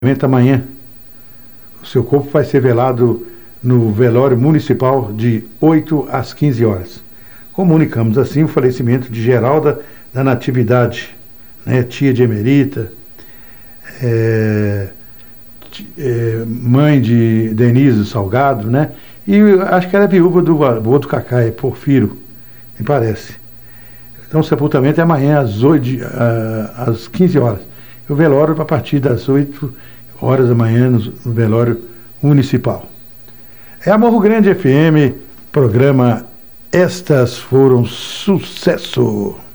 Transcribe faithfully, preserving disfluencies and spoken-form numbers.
Amanhã, o seu corpo vai ser velado no velório municipal de oito às quinze horas. Comunicamos assim o falecimento de Geralda da Natividade, né, tia de Emerita, é, é, mãe de Denise Salgado, né, e acho que era viúva do, do outro Cacai, Porfiro, me parece. Então o sepultamento é amanhã às, oito, às quinze horas. O velório a partir das oito horas da manhã no, no velório municipal. É a Morro Grande F M, programa Estas Foram Sucesso.